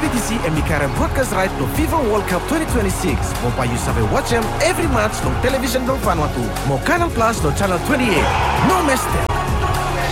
PBTC and Mikara broadcast right to FIFA World Cup 2026. Mau payu sampai watch every match no television no Vanuatu. Mau Canal Plus no channel 28. No mistake.